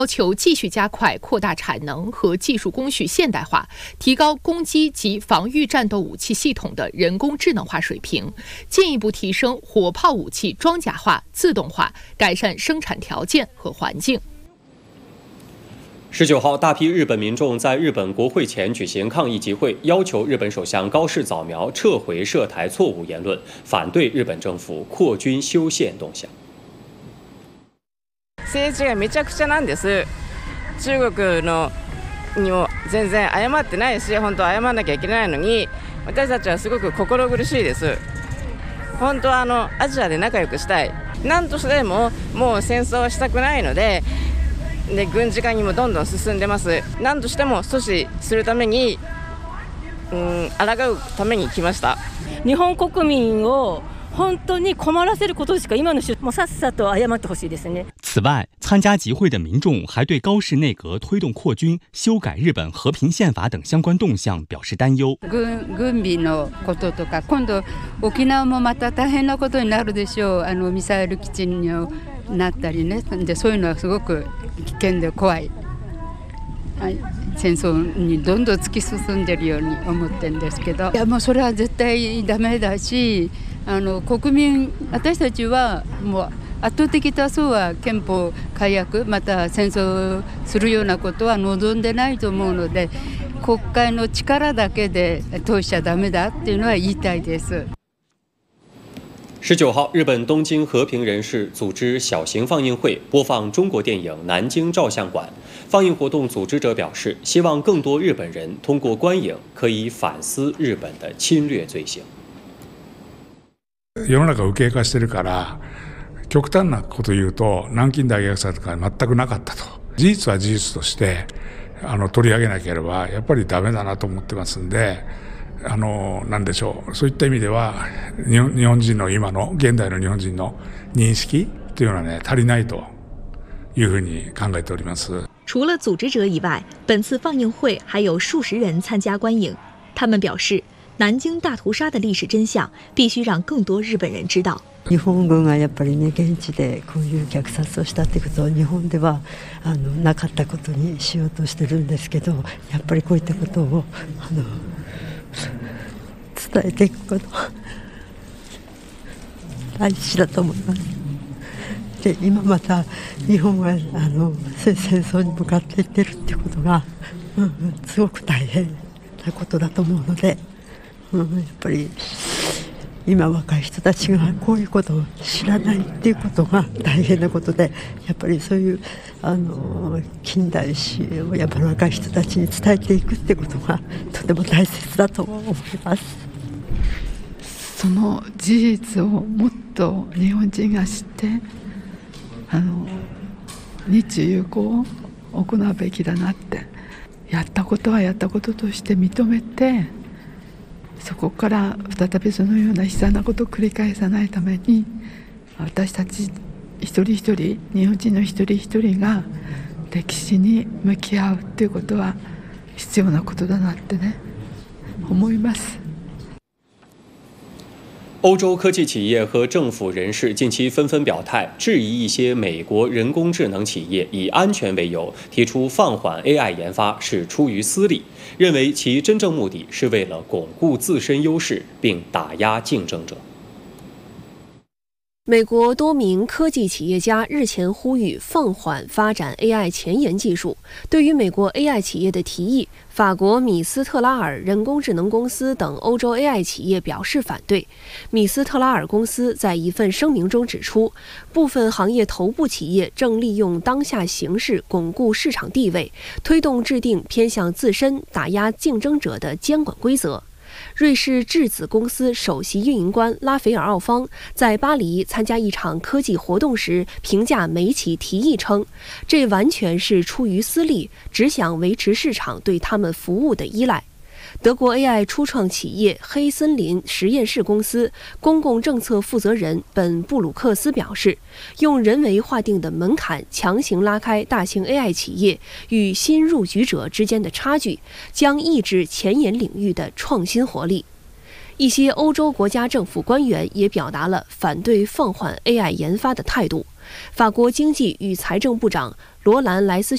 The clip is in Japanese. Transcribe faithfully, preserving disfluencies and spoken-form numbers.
要求继续加快扩大产能和技术工序现代化，提高攻击及防御战斗武器系统的人工智能化水平，进一步提升火炮武器装甲化、自动化，改善生产条件和环境。 十九号，大批日本民众在日本国会前举行抗议集会，要求日本首相高市早苗撤回涉台错误言论，反对日本政府扩军修宪动向。 政治がめちゃくちゃなんです。中国のにも全然謝ってないし、本当謝らなきゃいけないのに、私たちはすごく心苦しいです。本当はあのアジアで仲良くしたい。何としてももう戦争はしたくないので。で軍事化にもどんどん進んでます。何としても阻止するために、うん、抗うために来ました。 日本国民を本当に困らせることしか今のもうさっさと謝ってほしいですね。 此外，参加集会的民众还对高市内阁推动扩军、修改日本和平宪法等相关动向表示担忧。 軍軍備のこととか、今度沖縄もまた大変なことになるでしょう。あのミサイル基地になったりね。でそういうのはすごく危険で怖い。はい、戦争にどんどん突き進んでるように思ってるんですけど、いやもうそれは絶対ダメだし、あの国民私たちはもう圧倒的多数は憲法改悪また戦争するようなことは望んでないと思うので、国会の力だけで通しちゃダメだっていうのは言いたいです。 十九号，日本东京和平人士组织小型放映会，播放中国电影《南京照相馆》。放映活动组织者表示，希望更多日本人通过观影可以反思日本的侵略罪行。 世の中右傾化してるから、極端なこと言うと南京大虐殺とか全くなかったと。事実は事実としてあの取り上げなければやっぱりダメだなと思ってますんで。あのなんでしょう、そういった意味では日本、日本人の今の現代の日本人の認識というのはね足りないというふうに考えております。 除了组织者以外，本次放映会还有数十人参加观影。他们表示，南京大屠杀的历史真相必须让更多日本人知道。 日本軍がやっぱりね現地でこういう虐殺をしたってことを日本ではあのなかったことにしようとしてるんですけど、やっぱりこういったことをあの伝えていくこと大事だと思います。で今また日本はあの戦争に向かっていってるってことが、うん、すごく大変なことだと思うので、うん、やっぱり今若い人たちがこういうことを知らないっていうことが大変なことで、やっぱりそういうあの近代史をやっぱり若い人たちに伝えていくってことがとても大切だと思います。 その事実をもっと日本人が知って、あの日友好を行うべきだなって、やったことはやったこととして認めて、そこから再びそのような悲惨なことを繰り返さないために、私たち一人一人、日本人の一人一人が歴史に向き合うっていうことは必要なことだなってね思います。 欧洲科技企业和政府人士近期纷纷表态，质疑一些美国人工智能企业以安全为由提出放缓 A I 研发是出于私利，认为其真正目的是为了巩固自身优势并打压竞争者。 美国多名科技企业家日前呼吁放缓发展 A I 前沿技术。对于美国 A I 企业的提议，法国米斯特拉尔人工智能公司等欧洲 A I 企业表示反对。米斯特拉尔公司在一份声明中指出，部分行业头部企业正利用当下形势巩固市场地位，推动制定偏向自身、打压竞争者的监管规则。瑞士质子公司首席运营官拉斐尔·奥方在巴黎参加一场科技活动时评价美企提议称，这完全是出于私利，只想维持市场对他们服务的依赖。德国 A I 初创企业黑森林实验室公司公共政策负责人本·布鲁克斯表示，用人为划定的门槛强行拉开大型 A I 企业与新入局者之间的差距，将抑制前沿领域的创新活力。一些欧洲国家政府官员也表达了反对放缓 A I 研发的态度。法国经济与财政部长罗兰·莱斯